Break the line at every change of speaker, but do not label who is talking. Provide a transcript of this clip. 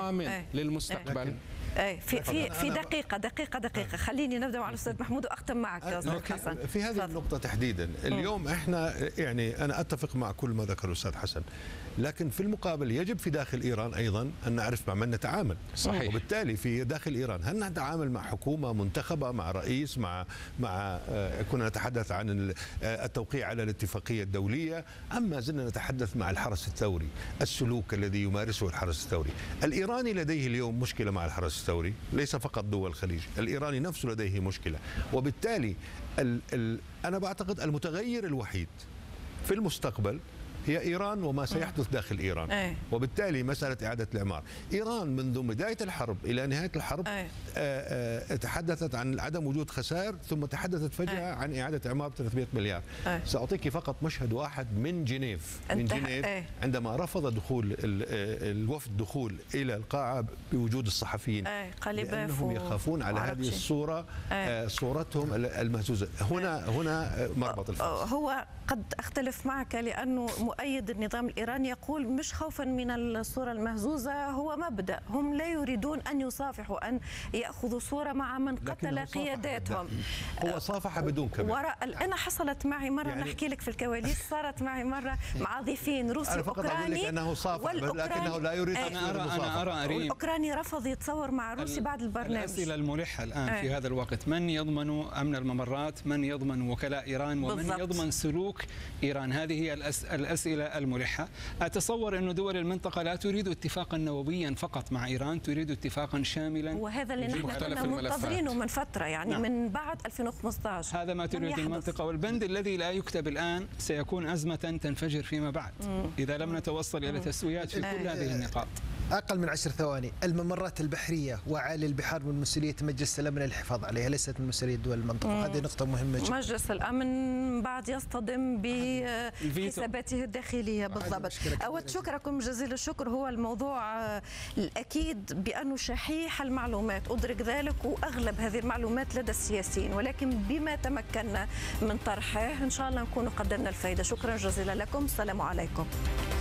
ضامن للمستقبل.
في دقيقة خليني نبدأ مع الأستاذ محمود وأختم معك يا أستاذ حسن.
في هذه النقطة تحديدا اليوم احنا يعني أنا أتفق مع كل ما ذكره الأستاذ حسن، لكن في المقابل يجب في داخل إيران أيضا أن نعرف مع من نتعامل.
صحيح.
وبالتالي في داخل إيران هل نتعامل مع حكومة منتخبة، مع رئيس، مع كنا نتحدث عن التوقيع على الاتفاقية الدولية، أم ما زلنا نتحدث مع الحرس الثوري، السلوك الذي يمارسه الحرس الثوري. الإيراني لديه اليوم مشكلة مع الحرس الثوري، ليس فقط دول الخليج، الإيراني نفسه لديه مشكلة. وبالتالي أنا بعتقد المتغير الوحيد في المستقبل هي إيران وما سيحدث داخل إيران. وبالتالي مسألة إعادة الإعمار، إيران منذ بداية الحرب إلى نهاية الحرب تحدثت عن عدم وجود خسائر، ثم تحدثت فجأة عن إعادة إعمار 300 مليار. سأعطيك فقط مشهد واحد من جنيف، عندما رفض دخول الوفد دخول إلى القاعة بوجود الصحفيين، لأنهم يخافون على هذه الصورة، صورتهم المهزوزة. هنا مربط الفرس.
هو قد أختلف معك، لأنه مؤيد النظام الإيراني يقول مش خوفا من الصورة المهزوزة، هو مبدأ، هم لا يريدون أن يصافحوا، أن يأخذوا صورة مع من قتل قياداتهم.
هو صافح بدون كمان.
أنا حصلت معي مرة، يعني نحكي لك في الكواليس، صارت معي مرة مع ضيفين روسي أوكراني،
أنه صافح لكنه لا يريد
أنا أرى
الأوكراني رفض يتصور مع روسي بعد البرنامج.
الأسئلة الملحة الآن في هذا الوقت، من يضمن أمن الممرات؟ من يضمن وكلاء إيران؟ ومن يضمن سلوك إيران؟ هذه هي الأسئلة الملحة. أتصور أن دول المنطقة لا تريد اتفاقا نوويا فقط مع إيران، تريد اتفاقا شاملا،
وهذا اللي نحن كنا منتظرينه من فترة، يعني من بعد 2015.
هذا ما تريد المنطقة، والبند الذي لا يكتب الآن سيكون أزمة تنفجر فيما بعد إذا لم نتوصل إلى تسويات في كل هذه النقاط.
أقل من 10 ثواني. الممرات البحرية وعالي البحار من مسؤولية مجلس الأمن الحفاظ عليها، ليست من مسؤولية دول المنطقة. هذه نقطة مهمة جدا.
مجلس الأمن بعد يصطدم بحساباته الداخلية. بالضبط. أود شكركم جزيل الشكر. هو الموضوع الأكيد بأنه شحيح المعلومات، أدرك ذلك، وأغلب هذه المعلومات لدى السياسيين، ولكن بما تمكنا من طرحه إن شاء الله نكون قدمنا الفائدة. شكرا جزيلا لكم. السلام عليكم.